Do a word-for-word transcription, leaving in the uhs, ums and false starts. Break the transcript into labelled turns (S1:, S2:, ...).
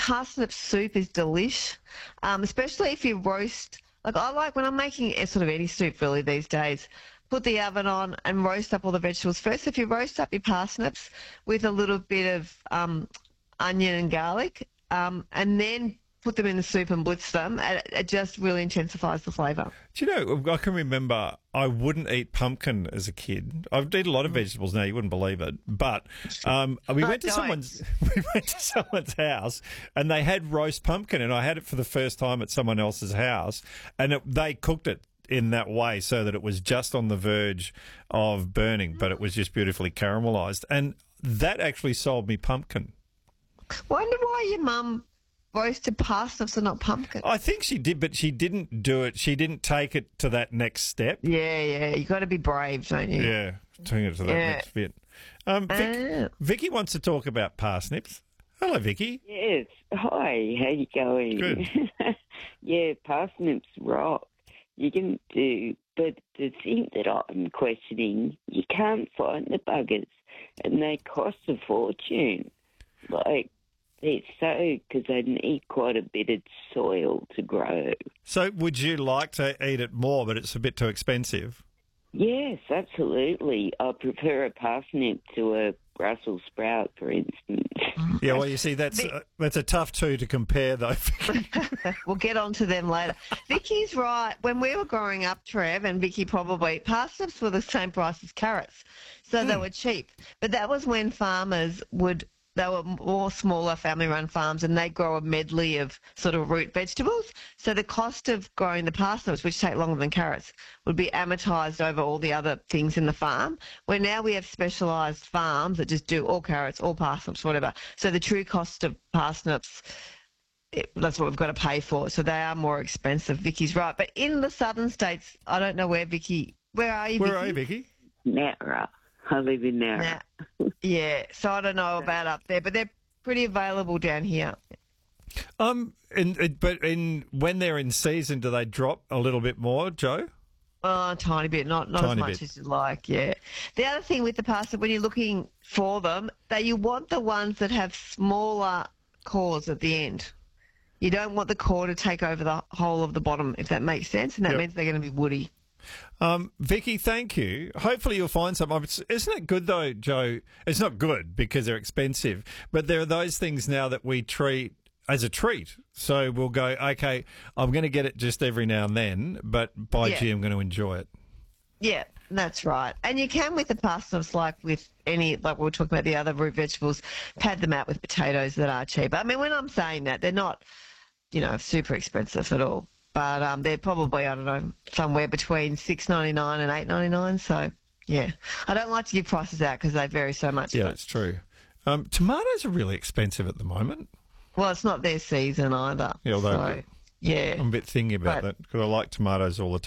S1: parsnip soup is delish, um, especially if you roast. Like I like when I'm making a sort of any soup really these days. Put the oven on and roast up all the vegetables first. If you roast up your parsnips with a little bit of um, onion and garlic, um, and then put them in the soup and blitz them, it, it just really intensifies the flavour.
S2: Do you know, I can remember I wouldn't eat pumpkin as a kid. I've eaten a lot of vegetables now, you wouldn't believe it. But um, we
S1: No,
S2: went to
S1: don't.
S2: someone's we went to someone's house and they had roast pumpkin, and I had it for the first time at someone else's house, and it, they cooked it in that way so that it was just on the verge of burning, but it was just beautifully caramelised. And that actually sold me pumpkin.
S1: Wonder why your mum roasted parsnips and not pumpkin.
S2: I think she did, but she didn't do it. She didn't take it to that next step.
S1: Yeah, yeah. You got to be brave, don't you?
S2: Yeah, taking it to that
S1: Yeah.
S2: next bit. Um, Vic,
S1: Ah.
S2: Vicky wants to talk about parsnips. Hello, Vicky.
S3: Yes. Hi, how you going?
S2: Good.
S3: Yeah, parsnips rock. You can do, but the thing that I'm questioning, you can't find the buggers, and they cost a fortune. Like, they're so, because they need quite a bit of soil to grow.
S2: So would you like to eat it more, but it's a bit too expensive?
S3: Yes, absolutely. I prefer a parsnip to a Brussels sprout, for instance.
S2: Yeah, well, you see, that's uh, that's a tough two to compare, though.
S1: We'll get on to them later. Vicky's right. When we were growing up, Trev, and Vicky probably, parsnips were the same price as carrots, so they were cheap. But that was when farmers would, they were more smaller family-run farms, and they grow a medley of sort of root vegetables. So the cost of growing the parsnips, which take longer than carrots, would be amortised over all the other things in the farm, where now we have specialised farms that just do all carrots, all parsnips, whatever. So the true cost of parsnips, it, that's what we've got to pay for. So they are more expensive. Vicky's right. But in the southern states, I don't know where Vicky, where are you, Vicky?
S2: Where are you, Vicky?
S3: Nara. I live in Nara.
S1: Nah. Yeah, so I don't know about up there, but they're pretty available down here.
S2: Um, in, in- but in when they're in season, do they drop a little bit more, Joe?
S1: Oh, a tiny bit, not not as
S2: Tiny
S1: much
S2: bit.
S1: as you like, yeah. The other thing with the parsnip, when you're looking for them, that you want the ones that have smaller cores at the end. You don't want the core to take over the whole of the bottom, if that makes sense, and that
S2: Yep.
S1: means they're going to be woody.
S2: Um, Vicky, thank you. Hopefully you'll find some. It's- Isn't it good, though, Joe? It's not good because they're expensive, but there are those things now that we treat as a treat. So we'll go, okay, I'm going to get it just every now and then, but by
S1: Yeah.
S2: gee, I'm going to enjoy it.
S1: Yeah, that's right. And you can with the parsnips, like with any, like we were talking about the other root vegetables, pad them out with potatoes that are cheap. I mean, when I'm saying that, they're not, you know, super expensive at all. But um, they're probably, I don't know, somewhere between six ninety-nine and eight ninety-nine. So, yeah. I don't like to give prices out because they vary so much.
S2: Yeah,
S1: but-
S2: it's true. Um, tomatoes are really expensive at the moment.
S1: well, it's not their season either.
S2: Yeah, although-
S1: so, yeah.
S2: I'm a bit thingy about
S1: But-
S2: that because I like tomatoes all the